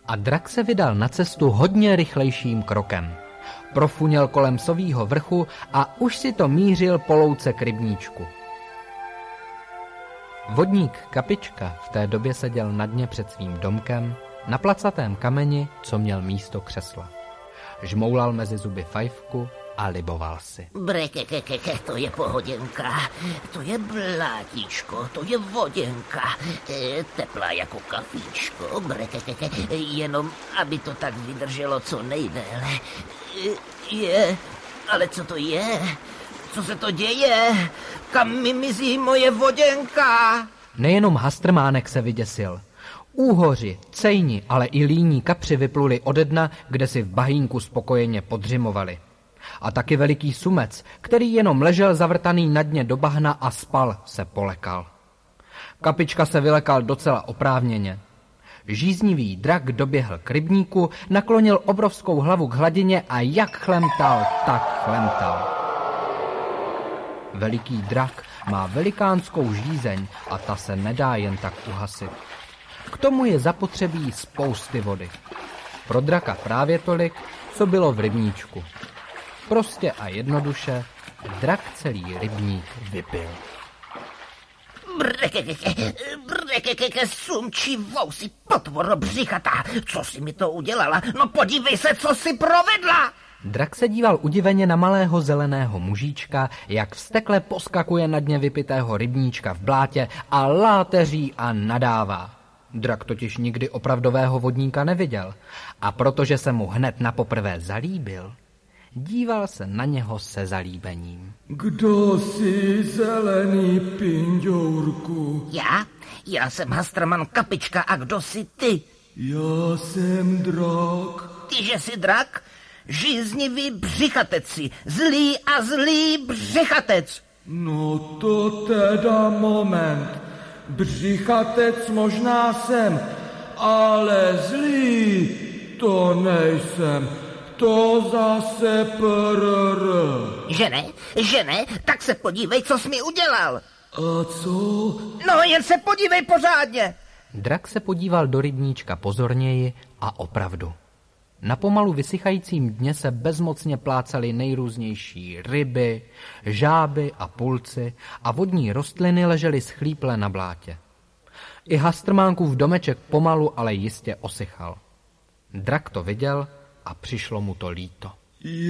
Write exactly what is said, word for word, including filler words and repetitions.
A drak se vydal na cestu hodně rychlejším krokem. Profuněl kolem Sovího vrchu a už si to mířil po louce k rybníčku. Vodník Kapička v té době seděl na dně před svým domkem, na placatém kameni, co měl místo křesla. Žmoulal mezi zuby fajfku a liboval si. Brekekekeke, to je pohoděnka, to je blátíčko, to je voděnka, e, teplá jako kafíčko, brekekeke, jenom aby to tak vydrželo co nejdéle. E, je, ale co to je? Co se to děje? Kam mi mizí moje voděnka? Nejenom Hastrmánek se vyděsil. Úhoři, cejni, ale i líní kapři vypluli ode dna, kde si v bahínku spokojeně podřimovali. A taky veliký sumec, který jenom ležel zavrtaný na dně do bahna a spal, se polekal. Kapička se vylekal docela oprávněně. Žíznivý drak doběhl k rybníku, naklonil obrovskou hlavu k hladině a jak chlemtal, tak chlemtal. Veliký drak má velikánskou žízeň a ta se nedá jen tak uhasit. K tomu je zapotřebí spousty vody. Pro draka právě tolik, co bylo v rybníčku. Prostě a jednoduše drak celý rybník vypil. Brekekeke, brekekeke, sumčí vousy, potvoro břichatá. Co jsi mi to udělala? No podívej se, co jsi provedla! Drak se díval udiveně na malého zeleného mužíčka, jak vztekle poskakuje na dně vypitého rybníčka v blátě a láteří a nadává. Drak totiž nikdy opravdového vodníka neviděl a protože se mu hned napoprvé zalíbil, díval se na něho se zalíbením. Kdo jsi, zelený pinďourku? Já? Já jsem Hastrman Kapička a kdo jsi ty? Já jsem drak. Ty, že jsi drak? Žíznivý břichateci, zlý a zlý břichatec. No to teda moment. Břichatec možná jsem, ale zlý to nejsem. To zase prr. Že ne? Že ne? Tak se podívej, co jsi mi udělal. A co? No jen se podívej pořádně. Drak se podíval do rybníčka pozorněji a opravdu. Na pomalu vysychajícím dně se bezmocně plácaly nejrůznější ryby, žáby a pulci a vodní rostliny ležely schlíple na blátě. I Hastrmánkův domeček pomalu, ale jistě osychal. Drak to viděl a přišlo mu to líto.